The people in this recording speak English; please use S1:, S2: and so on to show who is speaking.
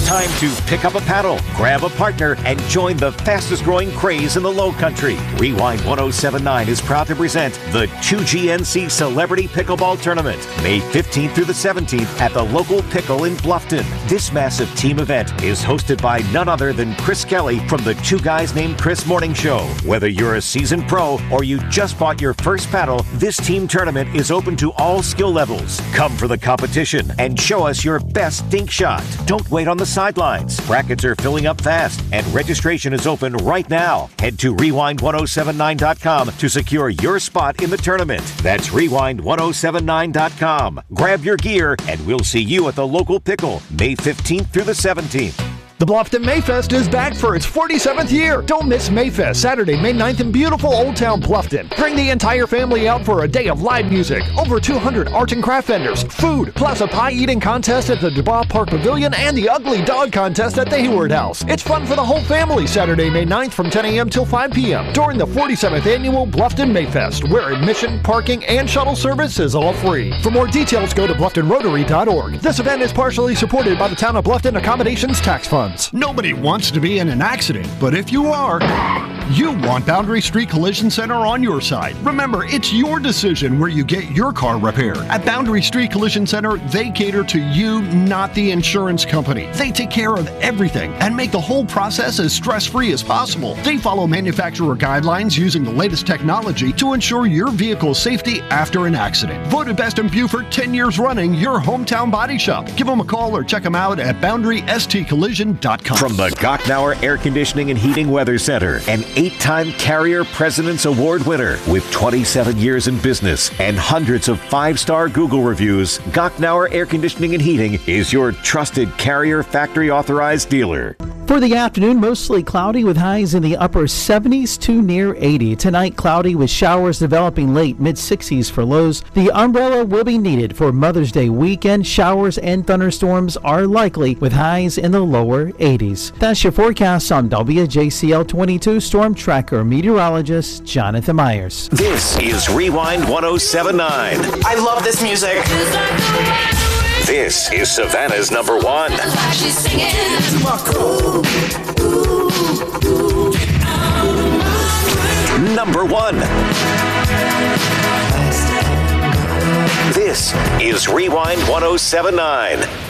S1: Time to pick up a paddle, grab a partner, and join the fastest growing craze in the Low Country. Rewind 1079 is proud to present the 2GNC Celebrity Pickleball Tournament, May 15th through the 17th at the local Pickle in Bluffton. This massive team event is hosted by none other than Chris Kelly from the Two Guys Named Chris morning show. Whether you're a seasoned pro or you just bought your first paddle, this team tournament is open to all skill levels. Come for the competition and show us your best dink shot. Don't wait on the sidelines. Brackets are filling up fast and registration is open right now. Head to rewind1079.com to secure your spot in the tournament. That's rewind1079.com. Grab your gear and we'll see you at the local Pickle May 15th through the 17th.
S2: The Bluffton Mayfest is back for its 47th year. Don't miss Mayfest, Saturday, May 9th in beautiful Old Town Bluffton. Bring the entire family out for a day of live music, over 200 art and craft vendors, food, plus a pie eating contest at the Dubois Park Pavilion and the Ugly Dog contest at the Hayward House. It's fun for the whole family, Saturday, May 9th from 10 a.m. till 5 p.m. during the 47th Annual Bluffton Mayfest, where admission, parking, and shuttle service is all free. For more details, go to BlufftonRotary.org. This event is partially supported by the Town of Bluffton Accommodations Tax Fund.
S3: Nobody wants to be in an accident, but if you are, you want Boundary Street Collision Center on your side. Remember, it's your decision where you get your car repaired. At Boundary Street Collision Center, they cater to you, not the insurance company. They take care of everything and make the whole process as stress-free as possible. They follow manufacturer guidelines using the latest technology to ensure your vehicle's safety after an accident. Voted best in Beaufort 10 years running, your hometown body shop. Give them a call or check them out at BoundarySTCollision.com.
S1: From the Gochnour Air Conditioning and Heating Weather Center, an 8-time Carrier President's Award winner with 27 years in business and hundreds of 5-star Google reviews, Gochnour Air Conditioning and Heating is your trusted Carrier factory authorized dealer.
S4: For the afternoon, mostly cloudy with highs in the upper 70s to near 80. Tonight, cloudy with showers developing late, mid-60s for lows. The umbrella will be needed for Mother's Day weekend. Showers and thunderstorms are likely with highs in the lower 80s. That's your forecast on WJCL 22 Storm Tracker meteorologist Jonathan Myers.
S1: This is Rewind 1079.
S5: I love this music.
S1: This is Savannah's number one. Number one. This is Rewind 1079.